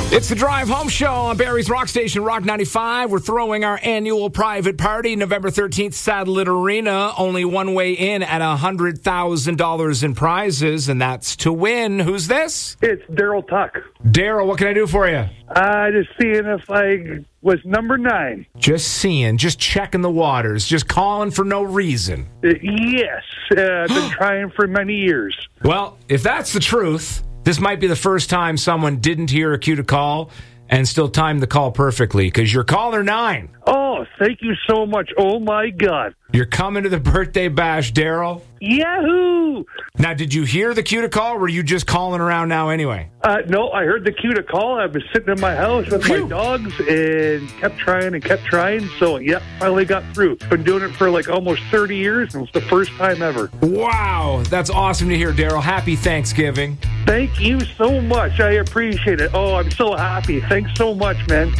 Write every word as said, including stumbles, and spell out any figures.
It's the Drive Home Show on Barrie's Rock Station, Rock ninety-five. We're throwing our annual private party, November thirteenth, Satellite Arena. Only one way in at one hundred thousand dollars in prizes, and that's to win. Who's this? It's Daryl Tuck. Daryl, what can I do for you? Uh, just seeing if I was number nine. Just seeing, just checking the waters, just calling for no reason. Uh, yes, uh, I've been trying for many years. Well, if that's the truth, this might be the first time someone didn't hear a cue to call and still timed the call perfectly, because you're caller nine. Oh, thank you so much. Oh, my God. You're coming to the birthday bash, Daryl. Yahoo! Now, did you hear the cue to call, or were you just calling around now anyway? Uh, no, I heard the cue to call. I was sitting in my house with Phew. my dogs and kept trying and kept trying. So, yeah, finally got through. Been doing it for like almost thirty years, and it's the first time ever. Wow, that's awesome to hear, Daryl. Happy Thanksgiving. Thank you so much. I appreciate it. Oh, I'm so happy. Thanks so much, man.